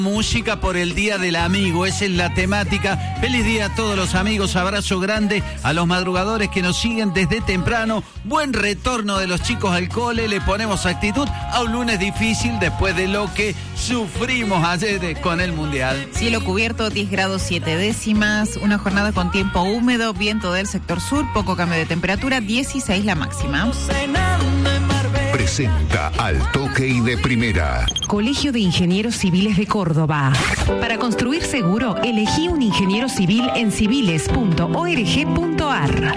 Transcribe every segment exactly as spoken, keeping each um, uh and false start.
Música por el Día del Amigo, esa es la temática. Feliz día a todos los amigos, abrazo grande a los madrugadores que nos siguen desde temprano. Buen retorno de los chicos al cole, le ponemos actitud a un lunes difícil después de lo que sufrimos ayer con el Mundial. Cielo cubierto, diez grados siete décimas, una jornada con tiempo húmedo, viento del sector sur, poco cambio de temperatura, dieciséis la máxima. Presenta Al Toque y de Primera. Colegio de Ingenieros Civiles de Córdoba. Para construir seguro, elegí un ingeniero civil en civiles punto org punto ar.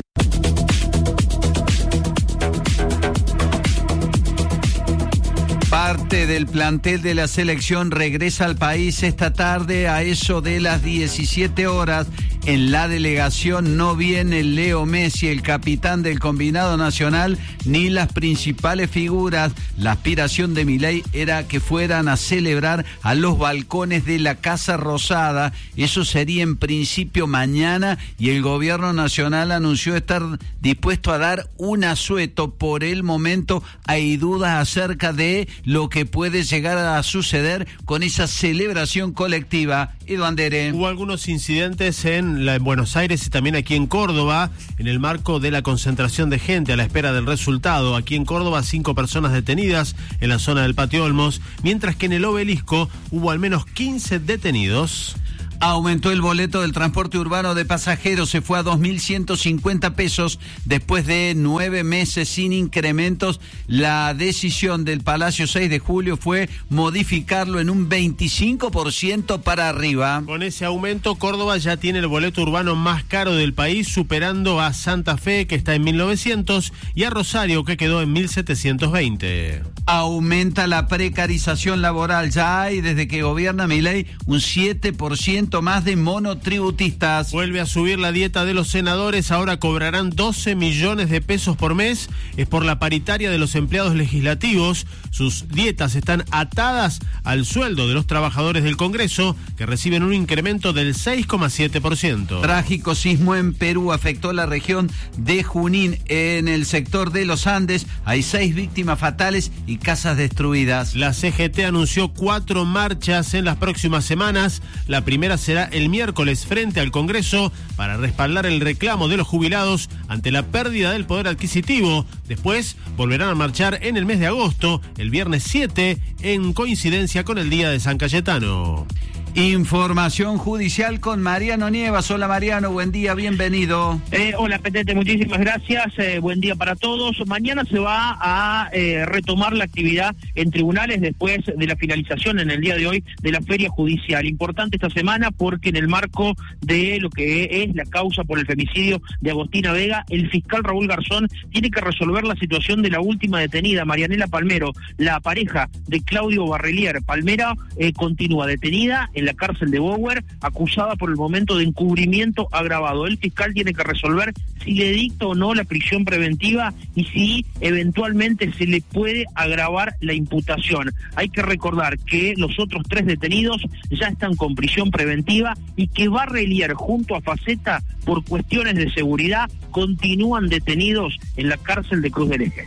Parte del plantel de la selección regresa al país esta tarde a eso de las diecisiete horas. En la delegación no viene Leo Messi, el capitán del combinado nacional, ni las principales figuras. La aspiración de Milei era que fueran a celebrar a los balcones de la Casa Rosada. Eso sería en principio mañana y el gobierno nacional anunció estar dispuesto a dar un asueto. Por el momento hay dudas acerca de lo que puede llegar a suceder con esa celebración colectiva. Edu Andere. Hubo algunos incidentes en, la, en Buenos Aires y también aquí en Córdoba, en el marco de la concentración de gente a la espera del resultado. Aquí en Córdoba, cinco personas detenidas en la zona del Patio Olmos, mientras que en el Obelisco hubo al menos quince detenidos. Aumentó el boleto del transporte urbano de pasajeros, se fue a dos mil ciento cincuenta pesos después de nueve meses sin incrementos. La decisión del Palacio seis de julio fue modificarlo en un veinticinco por ciento para arriba. Con ese aumento, Córdoba ya tiene el boleto urbano más caro del país, superando a Santa Fe, que está en mil novecientos, y a Rosario, que quedó en mil setecientos veinte. Aumenta la precarización laboral, ya hay desde que gobierna Milei un siete por ciento más de monotributistas. Vuelve a subir la dieta de los senadores, ahora cobrarán doce millones de pesos por mes, es por la paritaria de los empleados legislativos. Sus dietas están atadas al sueldo de los trabajadores del Congreso, que reciben un incremento del seis coma siete por ciento. Trágico sismo en Perú afectó la región de Junín, en el sector de los Andes. Hay seis víctimas fatales y casas destruidas. La C G T anunció cuatro marchas en las próximas semanas. La primera será el miércoles frente al Congreso para respaldar el reclamo de los jubilados ante la pérdida del poder adquisitivo. Después volverán a marchar en el mes de agosto, el viernes siete, en coincidencia con el Día de San Cayetano. Información judicial con Mariano Nievas. Hola Mariano, buen día, bienvenido. Eh, hola Petete, muchísimas gracias, eh, buen día para todos. Mañana se va a eh, retomar la actividad en tribunales después de la finalización en el día de hoy de la feria judicial. Importante esta semana porque en el marco de lo que es la causa por el femicidio de Agostina Vega, el fiscal Raúl Garzón tiene que resolver la situación de la última detenida, Marianela Palmero, la pareja de Claudio Barrelier. Palmera eh, continúa detenida en la cárcel de Bower, acusada por el momento de encubrimiento agravado. El fiscal tiene que resolver si le dicta o no la prisión preventiva y si eventualmente se le puede agravar la imputación. Hay que recordar que los otros tres detenidos ya están con prisión preventiva y que Barrelier junto a Faceta, por cuestiones de seguridad, continúan detenidos en la cárcel de Cruz del Eje.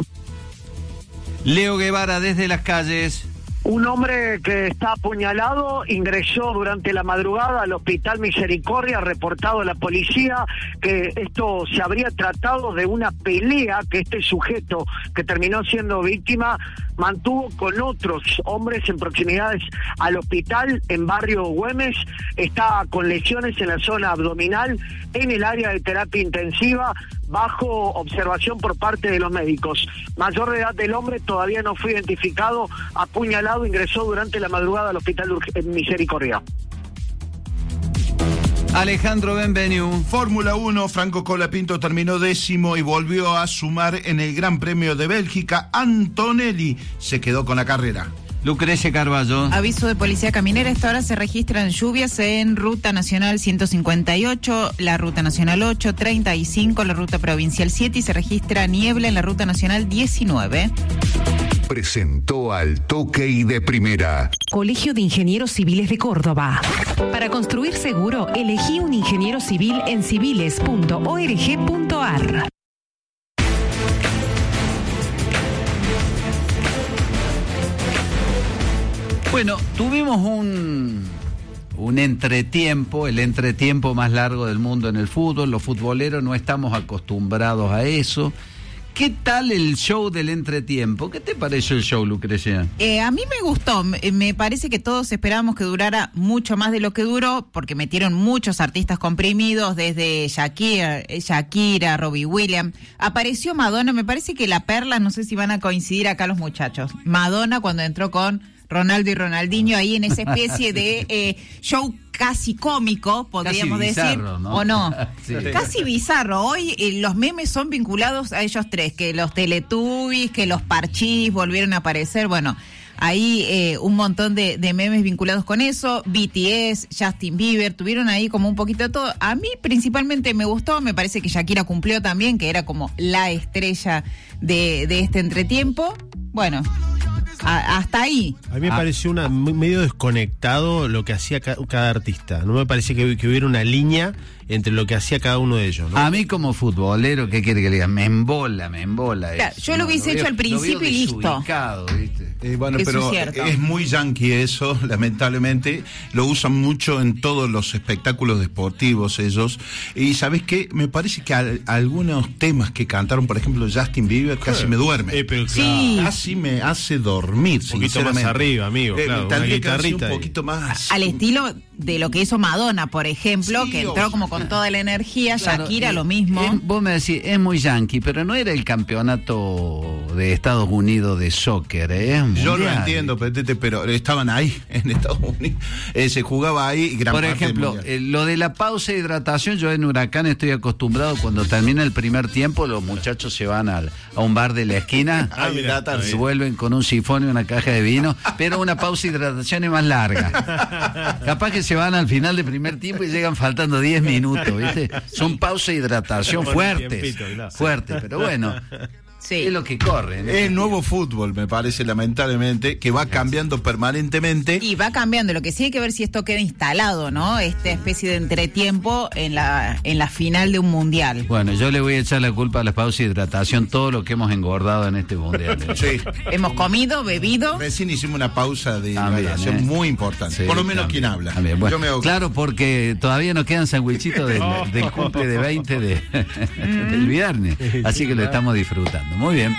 Leo Guevara desde las calles. Un hombre que está apuñalado ingresó durante la madrugada al Hospital Misericordia, reportado a la policía que esto se habría tratado de una pelea que este sujeto, que terminó siendo víctima, mantuvo con otros hombres en proximidades al hospital en Barrio Güemes. Está con lesiones en la zona abdominal, en el área de terapia intensiva, bajo observación por parte de los médicos. Mayor de edad del hombre todavía no fue identificado, apuñalado, ingresó durante la madrugada al Hospital Misericordia. Alejandro Benvenu. Fórmula uno, Franco Colapinto terminó décimo y volvió a sumar en el Gran Premio de Bélgica. Antonelli se quedó con la carrera. Lucrecia Carballo. Aviso de policía caminera. Esta hora se registran lluvias en Ruta Nacional ciento cincuenta y ocho, la Ruta Nacional ocho, treinta y cinco, la Ruta Provincial siete y se registra niebla en la Ruta Nacional diecinueve. Presentó Al Toque y de Primera. Colegio de Ingenieros Civiles de Córdoba. Para construir seguro, elegí un ingeniero civil en civiles punto org punto ar. Bueno, tuvimos un, un entretiempo, el entretiempo más largo del mundo en el fútbol. Los futboleros no estamos acostumbrados a eso. ¿Qué tal el show del entretiempo? ¿Qué te pareció el show, Lucrecia? Eh, a mí me gustó, me, me parece que todos esperábamos que durara mucho más de lo que duró, porque metieron muchos artistas comprimidos, desde Shakira, Shakira, Robbie Williams. Apareció Madonna, me parece que la perla, no sé si van a coincidir acá los muchachos. Madonna cuando entró con Ronaldo y Ronaldinho ahí en esa especie de eh, show casi cómico, podríamos casi bizarro, decir, ¿no? ¿o no? Sí. Casi bizarro. Hoy eh, los memes son vinculados a ellos tres, que los Teletubbies, que los Parchís volvieron a aparecer, bueno, ahí eh, un montón de, de memes vinculados con eso. B T S, Justin Bieber, tuvieron ahí como un poquito de todo. A mí principalmente me gustó, me parece que Shakira cumplió también, que era como la estrella de, de este entretiempo. Bueno, a, hasta ahí. A mí me Ah. pareció una, medio desconectado lo que hacía ca- cada artista. No me parecía que, que hubiera una línea entre lo que hacía cada uno de ellos, ¿no? A mí como futbolero, ¿qué quiere que le diga? Me embola, me embola Claro, eso. yo lo hubiese hecho veo- al principio lo veo y listo. desubicado, ¿viste? Eh, bueno, Eso pero es cierto. es muy yankee eso, lamentablemente. Lo usan mucho en todos los espectáculos deportivos ellos. Y ¿sabes qué? Me parece que al- algunos temas que cantaron, por ejemplo, Justin Bieber, casi me duerme. Eh, pero Sí. claro, Casi me hace dormir, un poquito más sinceramente. arriba, amigo, Eh, claro, una tendría que haber sido guitarrita un ahí. poquito más. Al estilo de lo que hizo Madonna, por ejemplo, Sí, que o- entró como con toda la energía. Claro, Shakira eh, lo mismo. es- vos me decís, es muy yankee, pero no era el campeonato de Estados Unidos de soccer, ¿eh? Yo lo Mundial. entiendo, Petete, pero estaban ahí, en Estados Unidos. Eh, se jugaba ahí y gran Por parte del ejemplo, mundial. eh, lo de la pausa de hidratación, yo en Huracán estoy acostumbrado, cuando termina el primer tiempo, los muchachos se van al, a un bar de la esquina Ah, mira, hidratarse, vuelven con un sifón y una caja de vino, pero una pausa de hidratación es más larga. Capaz que se van al final del primer tiempo y llegan faltando diez minutos, ¿viste? Son pausas de hidratación Con un fuertes, tiempito, claro. fuertes, pero bueno, Sí. es lo que corre. ¿no? Es el nuevo fútbol, me parece, lamentablemente, que va cambiando permanentemente. Y va cambiando. Lo que sí hay que ver si esto queda instalado, ¿no? Esta especie de entretiempo en la en la final de un mundial. Bueno, yo le voy a echar la culpa a las pausas de hidratación, todo lo que hemos engordado en este mundial. ¿eh? Sí. Hemos comido, bebido. Recién hicimos una pausa de También, hidratación ¿eh? muy importante. Sí, Por lo menos también, quien habla. también. Bueno, Yo me hago- claro, porque todavía nos quedan sandwichitos del, del cumple de veinte de, del viernes. Así que lo estamos disfrutando. Muy bien.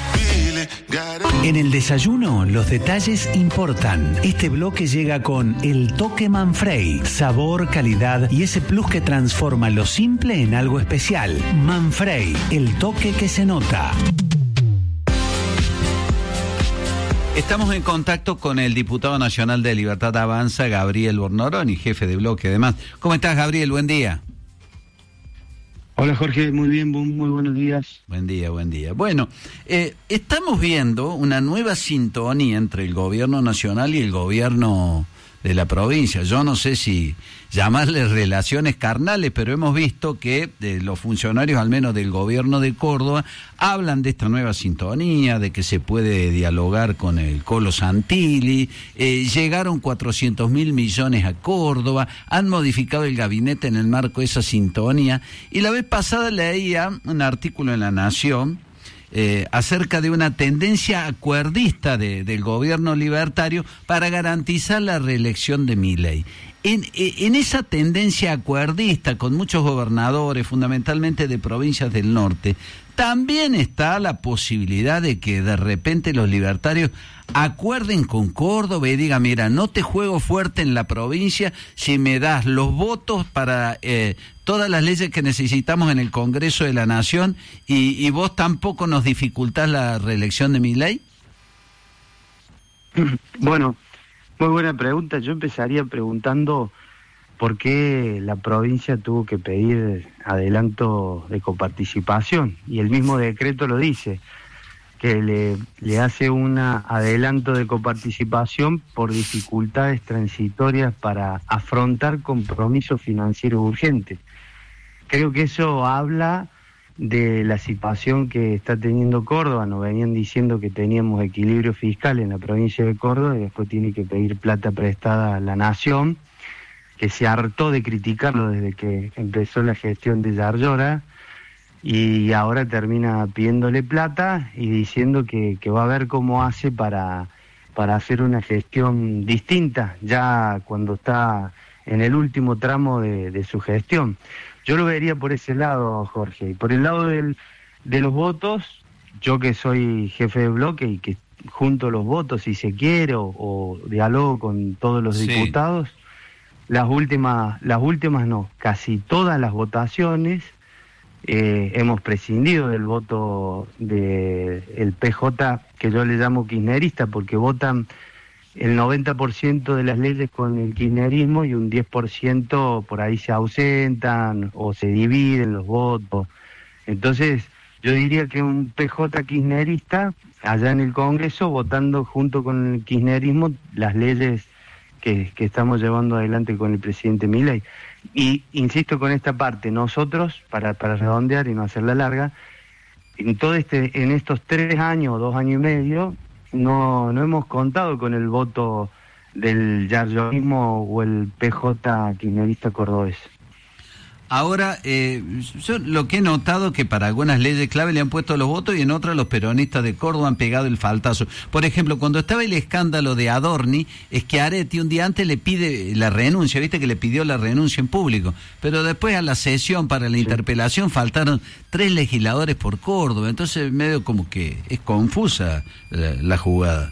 En el desayuno, los detalles importan. Este bloque llega con el toque Manfrey. Sabor, calidad y ese plus que transforma lo simple en algo especial. Manfrey, el toque que se nota. Estamos en contacto con el diputado nacional de Libertad Avanza, Gabriel Bornoroni, jefe de bloque además. ¿Cómo estás, Gabriel? Buen día. Hola Jorge, muy bien, bu- muy buenos días. Buen día, buen día. Bueno, eh, estamos viendo una nueva sintonía entre el gobierno nacional y el gobierno de la provincia. Yo no sé si llamarles relaciones carnales, pero hemos visto que de los funcionarios, al menos del gobierno de Córdoba, hablan de esta nueva sintonía, de que se puede dialogar con el Colo Santilli, eh, llegaron cuatrocientos mil millones a Córdoba, han modificado el gabinete en el marco de esa sintonía, y la vez pasada leía un artículo en La Nación, Eh, acerca de una tendencia acuerdista de, del gobierno libertario para garantizar la reelección de Milei. En, en esa tendencia acuerdista, con muchos gobernadores, fundamentalmente de provincias del norte, también está la posibilidad de que de repente los libertarios acuerden con Córdoba y digan, mira, no te juego fuerte en la provincia si me das los votos para eh, todas las leyes que necesitamos en el Congreso de la Nación y, y vos tampoco nos dificultás la reelección de Milei. Bueno, muy buena pregunta. Yo empezaría preguntando por qué la provincia tuvo que pedir adelanto de coparticipación, y el mismo decreto lo dice, que le, le hace un adelanto de coparticipación por dificultades transitorias para afrontar compromisos financieros urgentes. Creo que eso habla de la situación que está teniendo Córdoba. Nos venían diciendo que teníamos equilibrio fiscal en la provincia de Córdoba y después tiene que pedir plata prestada a la nación, que se hartó de criticarlo desde que empezó la gestión de Yarlora, y ahora termina pidiéndole plata y diciendo que, que va a ver cómo hace para para hacer una gestión distinta, ya cuando está en el último tramo de, de su gestión. Yo lo vería por ese lado, Jorge. Y por el lado del, de los votos, yo que soy jefe de bloque y que junto los votos si se quiere o, o dialogo con todos los sí. diputados, las últimas, las últimas no, casi todas las votaciones eh, hemos prescindido del voto del de P J, que yo le llamo kirchnerista, porque votan el noventa por ciento de las leyes con el kirchnerismo y un diez por ciento por ahí se ausentan o se dividen los votos. Entonces, yo diría que un P J kirchnerista allá en el Congreso votando junto con el kirchnerismo las leyes que, que estamos llevando adelante con el presidente Milei. Y insisto con esta parte, nosotros, para, para redondear y no hacerla larga, en todo este, en estos tres años, dos años y medio, no, no hemos contado con el voto del yarllonismo o el P J kirchnerista cordobés. Ahora, eh, yo lo que he notado es que para algunas leyes clave le han puesto los votos y en otras los peronistas de Córdoba han pegado el faltazo. Por ejemplo, cuando estaba el escándalo de Adorni, Schiaretti un día antes le pide la renuncia, viste que le pidió la renuncia en público, pero después a la sesión para la sí. interpelación faltaron tres legisladores por Córdoba, entonces medio como que es confusa la, la jugada.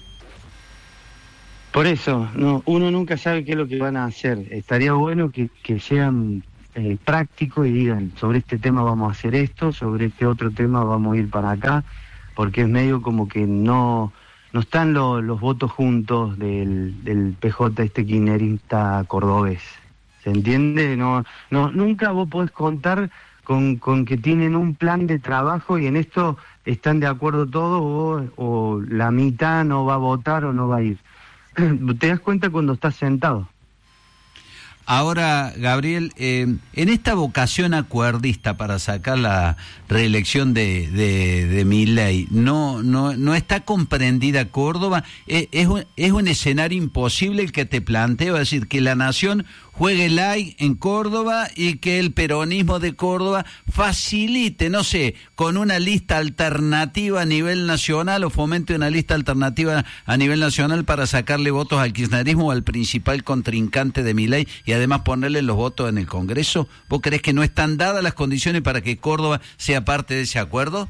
Por eso, no, uno nunca sabe qué es lo que van a hacer. Estaría bueno que, que sean Eh, práctico y digan, sobre este tema vamos a hacer esto, sobre este otro tema vamos a ir para acá, porque es medio como que no no están lo, los votos juntos del, del P J este kirchnerista cordobés. ¿Se entiende? No, no, nunca vos podés contar con, con que tienen un plan de trabajo y en esto están de acuerdo todos o, o la mitad no va a votar o no va a ir. Te das cuenta cuando estás sentado. Ahora, Gabriel, eh, en esta vocación acuerdista para sacar la reelección de, de, de Milei, ¿no, no, no está comprendida Córdoba? ¿Es, es, un, ¿Es un escenario imposible el que te planteo? Es decir, que la nación juegue light en Córdoba y que el peronismo de Córdoba facilite, no sé, con una lista alternativa a nivel nacional o fomente una lista alternativa a nivel nacional para sacarle votos al kirchnerismo o al principal contrincante de Milei y además ponerle los votos en el Congreso. ¿Vos creés que no están dadas las condiciones para que Córdoba sea parte de ese acuerdo?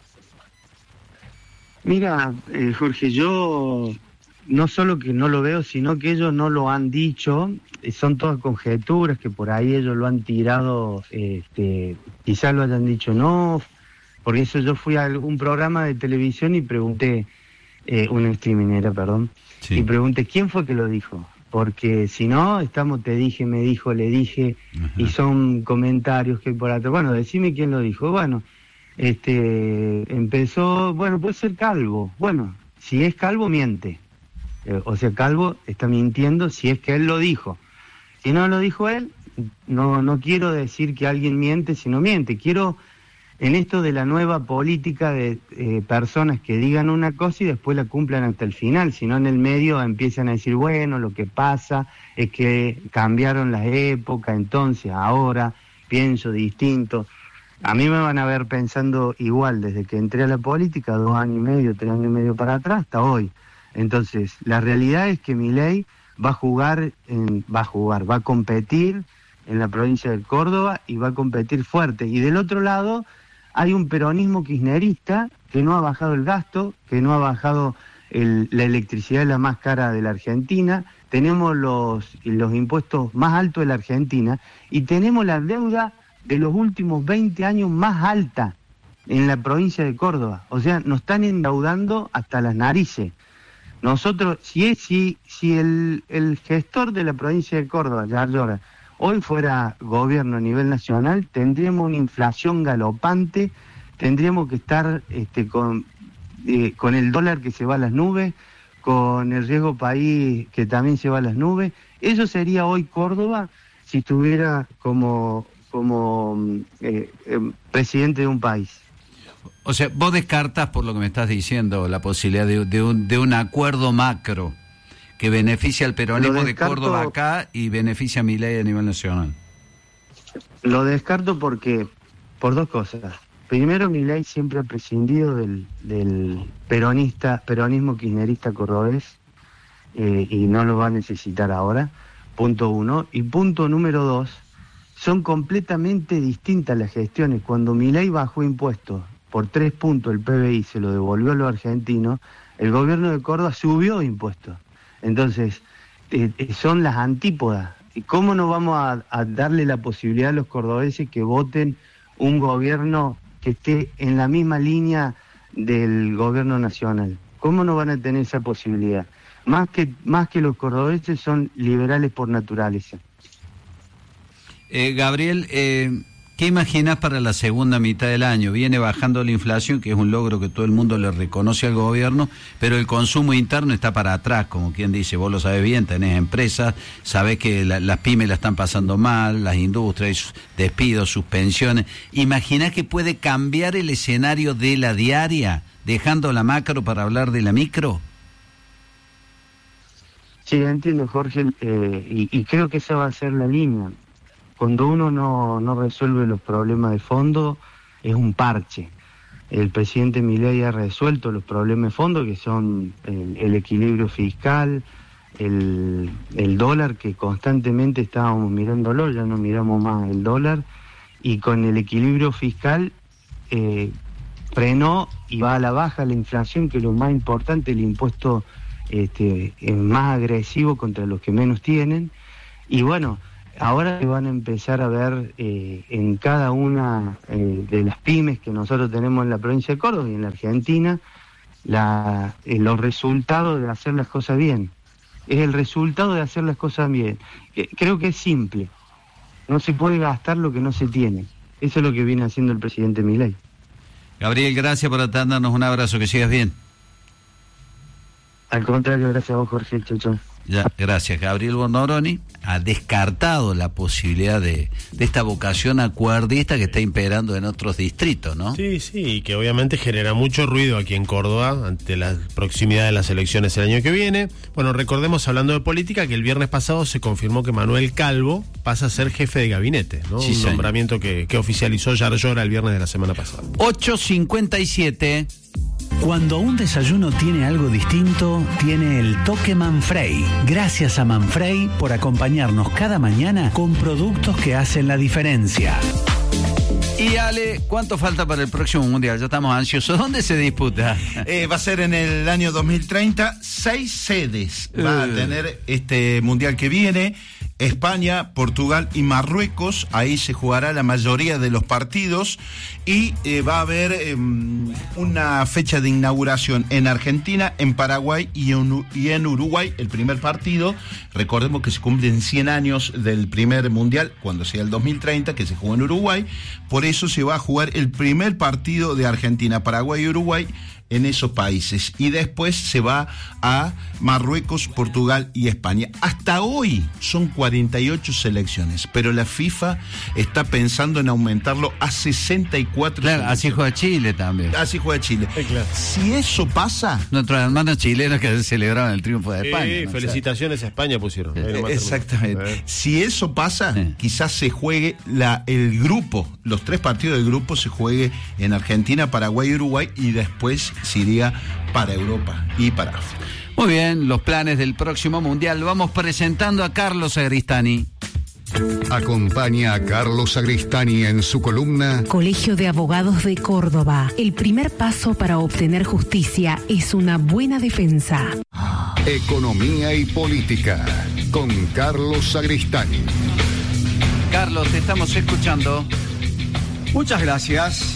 Mira, eh, Jorge, yo no solo que no lo veo, sino que ellos no lo han dicho. Son todas conjeturas que por ahí ellos lo han tirado, este, quizás lo hayan dicho no, porque eso yo fui a un programa de televisión y pregunté, eh, una streaminera, perdón, sí. y pregunté quién fue que lo dijo, porque si no, estamos, te dije, me dijo, le dije, Ajá. y son comentarios que por atrás, bueno, decime quién lo dijo, bueno, este, empezó, bueno, puede ser Calvo, bueno, si es Calvo miente, eh, o sea, Calvo está mintiendo si es que él lo dijo. Si no lo dijo él, no no quiero decir que alguien miente si no miente. Quiero, en esto de la nueva política de eh, personas que digan una cosa y después la cumplan hasta el final, si no en el medio empiezan a decir, bueno, lo que pasa es que cambiaron las épocas, entonces ahora pienso distinto. A mí me van a ver pensando igual desde que entré a la política, dos años y medio, tres años y medio para atrás, hasta hoy. Entonces, la realidad es que Milei va a jugar, en, va a jugar, va a competir en la provincia de Córdoba y va a competir fuerte. Y del otro lado hay un peronismo kirchnerista que no ha bajado el gasto, que no ha bajado el, la electricidad la más cara de la Argentina, tenemos los, los impuestos más altos de la Argentina y tenemos la deuda de los últimos veinte años más alta en la provincia de Córdoba. O sea, nos están endeudando hasta las narices. Nosotros, si es, si, si el, el gestor de la provincia de Córdoba, Yarlora, hoy fuera gobierno a nivel nacional, tendríamos una inflación galopante, tendríamos que estar este, con, eh, con el dólar que se va a las nubes, con el riesgo país que también se va a las nubes. Eso sería hoy Córdoba si estuviera como, como eh, eh, presidente de un país. O sea, vos descartas, por lo que me estás diciendo, la posibilidad de, de, un, de un acuerdo macro que beneficie al peronismo descarto, de Córdoba acá y beneficia a Milei a nivel nacional. Lo descarto porque, por dos cosas. Primero, Milei siempre ha prescindido del, del peronista, peronismo kirchnerista cordobés, eh, y no lo va a necesitar ahora, punto uno. Y punto número dos, son completamente distintas las gestiones. Cuando Milei bajó impuestos por tres puntos, el P B I se lo devolvió a los argentinos, el gobierno de Córdoba subió impuestos. Entonces, eh, son las antípodas. ¿Y cómo no vamos a, a darle la posibilidad a los cordobeses que voten un gobierno que esté en la misma línea del gobierno nacional? ¿Cómo no van a tener esa posibilidad? Más que, más que los cordobeses son liberales por naturaleza. Eh, Gabriel, eh, ¿qué imaginas para la segunda mitad del año? Viene bajando la inflación, que es un logro que todo el mundo le reconoce al gobierno, pero el consumo interno está para atrás, como quien dice. Vos lo sabés bien, tenés empresas, sabés que la, las pymes la están pasando mal, las industrias, despidos, suspensiones. ¿Imaginás que puede cambiar el escenario de la diaria, dejando la macro para hablar de la micro? Sí, entiendo, Jorge, eh, y, y creo que esa va a ser la línea. Cuando uno no, no resuelve los problemas de fondo, es un parche. El presidente Milei ha resuelto los problemas de fondo, que son el, el equilibrio fiscal, el, el dólar, que constantemente estábamos mirándolo, ya no miramos más el dólar, y con el equilibrio fiscal eh, frenó y va a la baja la inflación, que es lo más importante, el impuesto este, es más agresivo contra los que menos tienen, y bueno, ahora van a empezar a ver eh, en cada una eh, de las pymes que nosotros tenemos en la provincia de Córdoba y en la Argentina, la, eh, los resultados de hacer las cosas bien. Es el resultado de hacer las cosas bien. Eh, creo que es simple. No se puede gastar lo que no se tiene. Eso es lo que viene haciendo el presidente Milei. Gabriel, gracias por darnos un abrazo, que sigas bien. Al contrario, gracias a vos, Jorge. Chau, chau. Ya, gracias. Gabriel Bornoroni ha descartado la posibilidad de, de esta vocación acuerdista que está imperando en otros distritos, ¿no? Sí, sí, y que obviamente genera mucho ruido aquí en Córdoba ante la proximidad de las elecciones el año que viene. Bueno, recordemos, hablando de política, que el viernes pasado se confirmó que Manuel Calvo pasa a ser jefe de gabinete, ¿no? Sí, un señor. Nombramiento que, que oficializó Yarlora el viernes de la semana pasada. ocho cincuenta y siete. Cuando un desayuno tiene algo distinto, tiene el toque Manfrey. Gracias a Manfrey por acompañarnos cada mañana con productos que hacen la diferencia. Y Ale, ¿cuánto falta para el próximo mundial? Ya estamos ansiosos. ¿Dónde se disputa? Eh, va a ser en el año dos mil treinta, seis sedes va a tener este mundial que viene. España, Portugal y Marruecos, ahí se jugará la mayoría de los partidos y eh, va a haber eh, una fecha de inauguración en Argentina, en Paraguay y en, y en Uruguay, el primer partido. Recordemos que se cumplen cien años del primer mundial, cuando sea el dos mil treinta, que se jugó en Uruguay, por eso se va a jugar el primer partido de Argentina, Paraguay y Uruguay en esos países, y después se va a Marruecos, Portugal y España. Hasta hoy son cuarenta y ocho selecciones, pero la FIFA está pensando en aumentarlo a sesenta y cuatro. Claro, así juega Chile también. Así juega Chile. Sí, claro. Si eso pasa... Nuestros hermanos chilenos que celebraban el triunfo de España. Sí, ¿no? felicitaciones a España pusieron. Ahí nomás Exactamente. terminó. Eh. Si eso pasa, Sí. quizás se juegue la, el grupo, los tres partidos del grupo se juegue en Argentina, Paraguay y Uruguay, y después se iría para Europa y para África. Muy bien, los planes del próximo mundial. Vamos presentando a Carlos Agristani. Acompaña a Carlos Agristani en su columna Colegio de Abogados de Córdoba. El primer paso para obtener justicia es una buena defensa. Economía y Política con Carlos Agristani. Carlos, te estamos escuchando. Muchas gracias.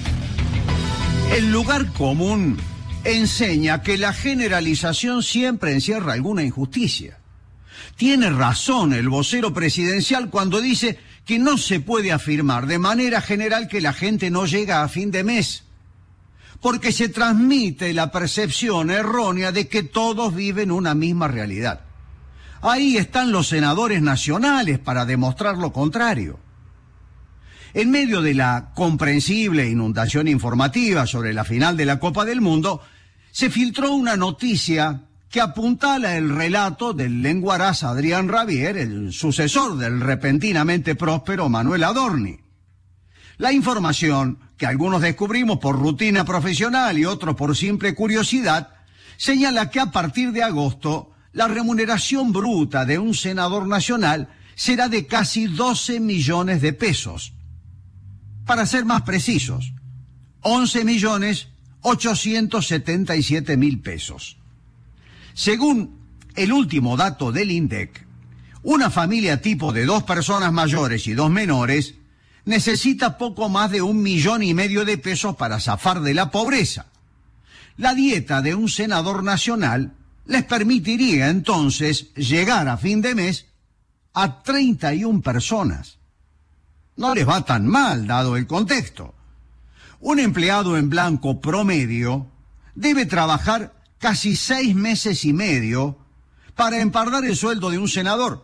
El lugar común enseña que la generalización siempre encierra alguna injusticia. Tiene razón el vocero presidencial cuando dice que no se puede afirmar de manera general que la gente no llega a fin de mes, porque se transmite la percepción errónea de que todos viven una misma realidad. Ahí están los senadores nacionales para demostrar lo contrario. En medio de la comprensible inundación informativa sobre la final de la Copa del Mundo, se filtró una noticia que apuntala el relato del lenguaraz Adrián Rabier, el sucesor del repentinamente próspero Manuel Adorni. La información, que algunos descubrimos por rutina profesional y otros por simple curiosidad, señala que a partir de agosto la remuneración bruta de un senador nacional será de casi doce millones de pesos. Para ser más precisos, once millones ochocientos setenta y siete mil pesos. Según el último dato del INDEC, una familia tipo de dos personas mayores y dos menores necesita poco más de un millón y medio de pesos para zafar de la pobreza. La dieta de un senador nacional les permitiría entonces llegar a fin de mes a treinta y una personas. No les va tan mal, dado el contexto. Un empleado en blanco promedio debe trabajar casi seis meses y medio para empardar el sueldo de un senador.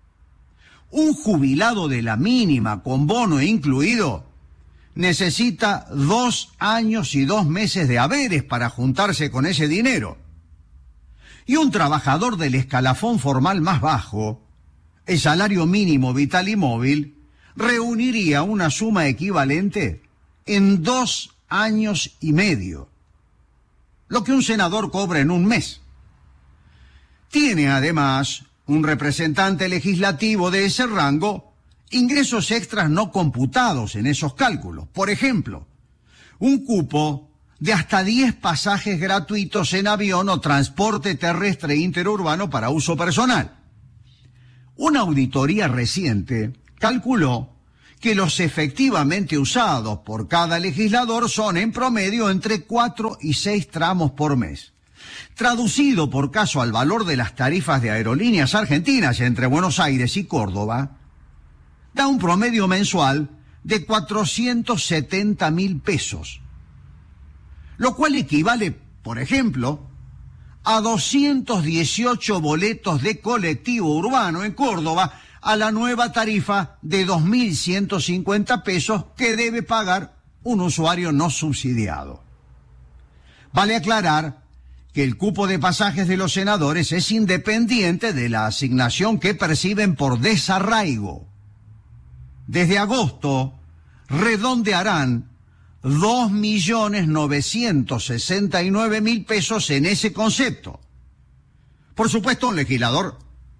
Un jubilado de la mínima, con bono incluido, necesita dos años y dos meses de haberes para juntarse con ese dinero. Y un trabajador del escalafón formal más bajo, el salario mínimo vital y móvil, reuniría una suma equivalente en dos años y medio, lo que un senador cobra en un mes. Tiene además un representante legislativo de ese rango ingresos extras no computados en esos cálculos. Por ejemplo, un cupo de hasta diez pasajes gratuitos en avión o transporte terrestre interurbano para uso personal. Una auditoría reciente calculó que los efectivamente usados por cada legislador son en promedio entre cuatro y seis tramos por mes. Traducido por caso al valor de las tarifas de aerolíneas argentinas entre Buenos Aires y Córdoba, da un promedio mensual de cuatrocientos setenta mil pesos, lo cual equivale, por ejemplo, a doscientos dieciocho boletos de colectivo urbano en Córdoba a la nueva tarifa de dos mil ciento cincuenta pesos que debe pagar un usuario no subsidiado. Vale aclarar que el cupo de pasajes de los senadores es independiente de la asignación que perciben por desarraigo. Desde agosto redondearán dos millones novecientos sesenta y nueve mil pesos en ese concepto. Por supuesto, un legislador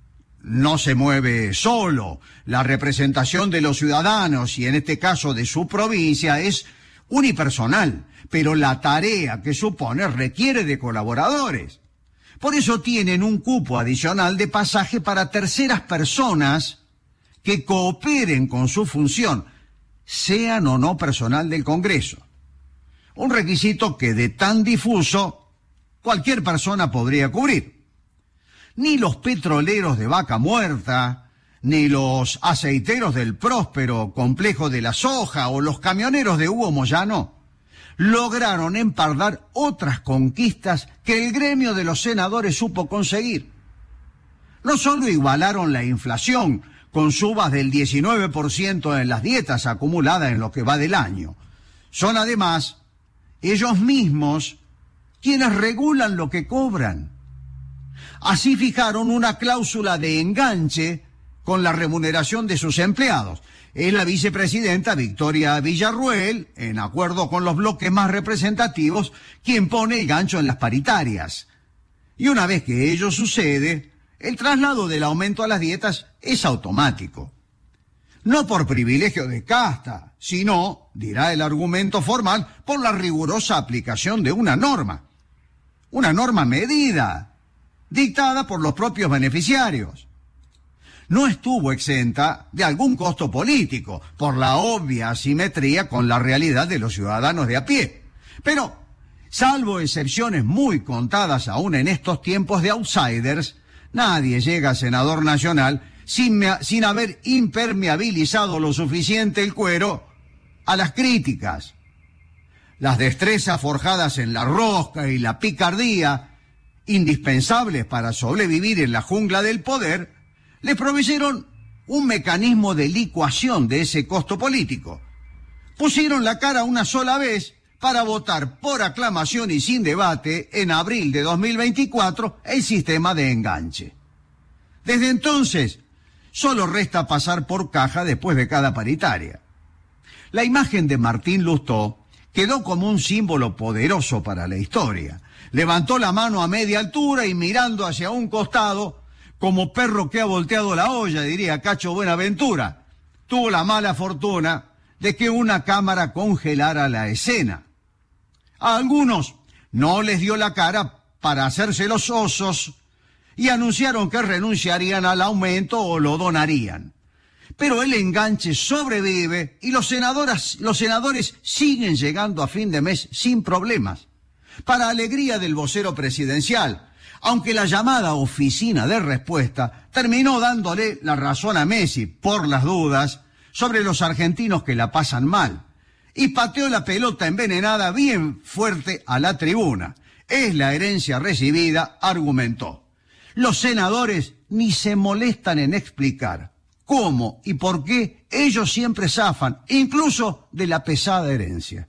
no se mueve solo. La representación de los ciudadanos, y en este caso de su provincia, es unipersonal, pero la tarea que supone requiere de colaboradores. Por eso tienen un cupo adicional de pasaje para terceras personas que cooperen con su función, sean o no personal del Congreso. Un requisito que de tan difuso cualquier persona podría cubrir. Ni los petroleros de Vaca Muerta, ni los aceiteros del próspero complejo de la soja o los camioneros de Hugo Moyano lograron empardar otras conquistas que el gremio de los senadores supo conseguir. No solo igualaron la inflación con subas del diecinueve por ciento en las dietas acumuladas en lo que va del año, son además ellos mismos quienes regulan lo que cobran. Así fijaron una cláusula de enganche con la remuneración de sus empleados. Es la vicepresidenta Victoria Villarruel, en acuerdo con los bloques más representativos, quien pone el gancho en las paritarias. Y una vez que ello sucede, el traslado del aumento a las dietas es automático. No por privilegio de casta, sino, dirá el argumento formal, por la rigurosa aplicación de una norma. Una norma medida, dictada por los propios beneficiarios. No estuvo exenta de algún costo político, por la obvia asimetría con la realidad de los ciudadanos de a pie. Pero, salvo excepciones muy contadas aún en estos tiempos de outsiders, nadie llega a senador nacional sin, sin haber impermeabilizado lo suficiente el cuero a las críticas. Las destrezas forjadas en la rosca y la picardía, indispensables para sobrevivir en la jungla del poder, les proveyeron un mecanismo de licuación de ese costo político. Pusieron la cara una sola vez para votar por aclamación y sin debate en abril de dos mil veinticuatro el sistema de enganche. Desde entonces, solo resta pasar por caja después de cada paritaria. La imagen de Martín Lustó quedó como un símbolo poderoso para la historia. Levantó la mano a media altura y mirando hacia un costado, como perro que ha volteado la olla, diría Cacho Buenaventura, tuvo la mala fortuna de que una cámara congelara la escena. A algunos no les dio la cara para hacerse los osos y anunciaron que renunciarían al aumento o lo donarían. Pero el enganche sobrevive y los senadores, los senadores siguen llegando a fin de mes sin problemas. Para alegría del vocero presidencial, aunque la llamada oficina de respuesta terminó dándole la razón a Messi, por las dudas, sobre los argentinos que la pasan mal, y pateó la pelota envenenada bien fuerte a la tribuna. Es la herencia recibida, argumentó. Los senadores ni se molestan en explicar cómo y por qué ellos siempre zafan, incluso de la pesada herencia.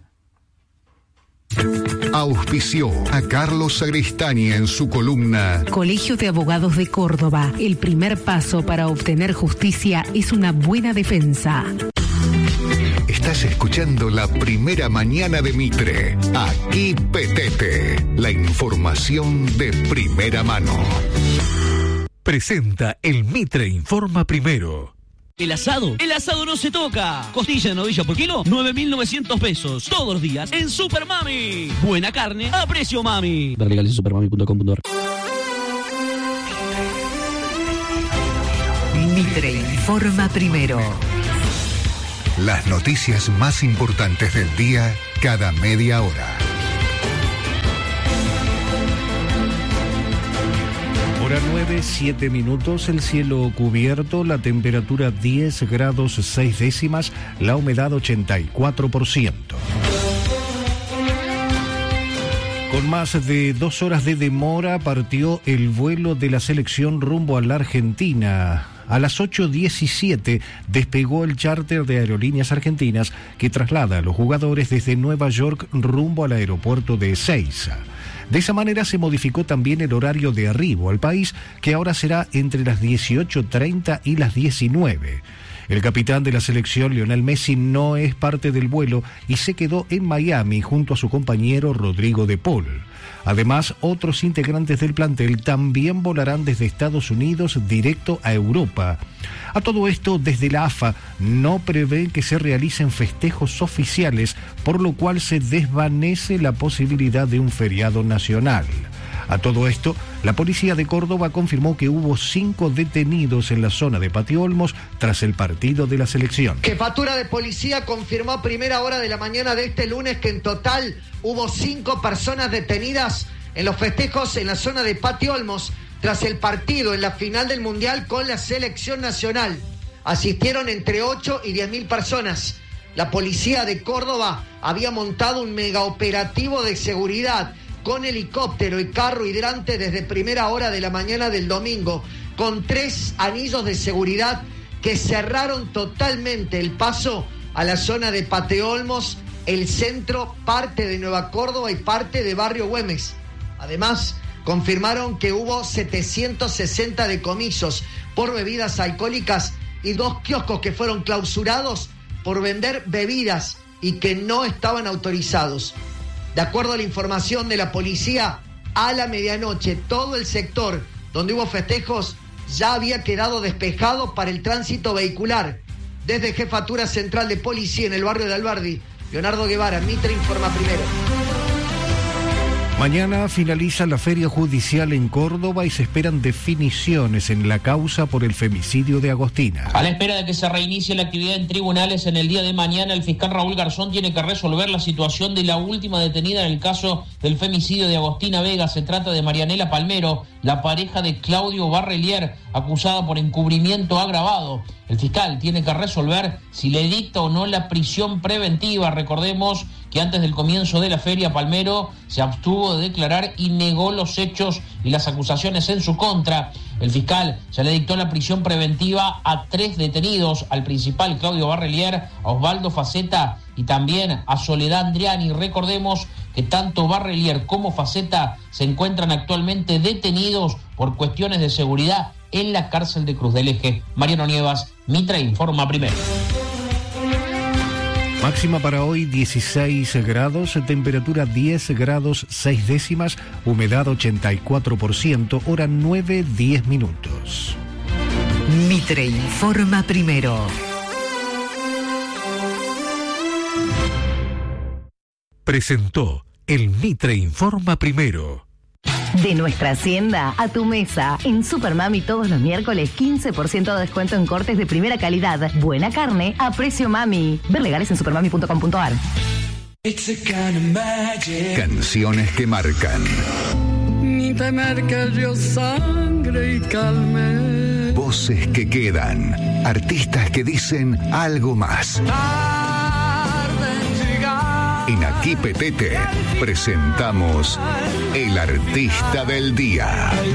Auspició a Carlos Sagristani en su columna Colegio de Abogados de Córdoba. El primer paso para obtener justicia es una buena defensa. Estás escuchando la primera mañana de Mitre. Aquí Petete, la información de primera mano. Presenta el Mitre Informa Primero. ¿El asado? El asado no se toca. Costilla de novilla por kilo, nueve mil novecientos pesos. Todos los días en Super Mami. Buena carne a precio mami. Ver legales en supermami punto com punto ar. Mitre Informa Primero. Las noticias más importantes del día cada media hora. Hora nueve, siete minutos, el cielo cubierto, la temperatura diez grados seis décimas, la humedad ochenta y cuatro por ciento. Con más de dos horas de demora partió el vuelo de la selección rumbo a la Argentina. A las ocho diecisiete despegó el charter de Aerolíneas Argentinas que traslada a los jugadores desde Nueva York rumbo al aeropuerto de Ezeiza. De esa manera se modificó también el horario de arribo al país, que ahora será entre las dieciocho treinta y las diecinueve. El capitán de la selección, Lionel Messi, no es parte del vuelo y se quedó en Miami junto a su compañero Rodrigo de Paul. Además, otros integrantes del plantel también volarán desde Estados Unidos directo a Europa. A todo esto, desde la A F A no prevén que se realicen festejos oficiales, por lo cual se desvanece la posibilidad de un feriado nacional. A todo esto, la policía de Córdoba confirmó que hubo cinco detenidos en la zona de Patio Olmos tras el partido de la selección. Jefatura de Policía confirmó a primera hora de la mañana de este lunes que en total hubo cinco personas detenidas en los festejos en la zona de Patio Olmos tras el partido en la final del Mundial con la selección nacional. Asistieron entre ocho y diez mil personas. La policía de Córdoba había montado un megaoperativo de seguridad con helicóptero y carro hidrante desde primera hora de la mañana del domingo, con tres anillos de seguridad que cerraron totalmente el paso a la zona de Patio Olmos, el centro, parte de Nueva Córdoba y parte de Barrio Güemes. Además, confirmaron que hubo setecientos sesenta decomisos por bebidas alcohólicas y dos kioscos que fueron clausurados por vender bebidas y que no estaban autorizados. De acuerdo a la información de la policía, a la medianoche todo el sector donde hubo festejos ya había quedado despejado para el tránsito vehicular. Desde Jefatura Central de Policía en el barrio de Alberdi, Leonardo Guevara, Mitre Informa Primero. Mañana finaliza la feria judicial en Córdoba y se esperan definiciones en la causa por el femicidio de Agostina. A la espera de que se reinicie la actividad en tribunales en el día de mañana, el fiscal Raúl Garzón tiene que resolver la situación de la última detenida en el caso del femicidio de Agostina Vega. Se trata de Marianela Palmero, la pareja de Claudio Barrelier, acusada por encubrimiento agravado. El fiscal tiene que resolver si le dicta o no la prisión preventiva. Recordemos que antes del comienzo de la feria, Palmero se abstuvo de declarar y negó los hechos y las acusaciones en su contra. El fiscal ya le dictó la prisión preventiva a tres detenidos, al principal Claudio Barrelier, a Osvaldo Faceta y también a Soledad Andriani. Recordemos que tanto Barrelier como Faceta se encuentran actualmente detenidos por cuestiones de seguridad en la cárcel de Cruz del Eje. Mariano Nievas, Mitre Informa Primero. Máxima para hoy dieciséis grados, temperatura diez grados seis décimas, humedad ochenta y cuatro por ciento, hora nueve diez minutos. Mitre informa primero. Presentó el Mitre Informa Primero. De nuestra hacienda a tu mesa. En Supermami todos los miércoles quince por ciento de descuento en cortes de primera calidad. Buena carne a precio mami. Ver legales en supermami punto com punto ar. Canciones que marcan. Te marca el río sangre y calme. Voces que quedan. Artistas que dicen algo más. En Aquí Petete presentamos El Artista del Día.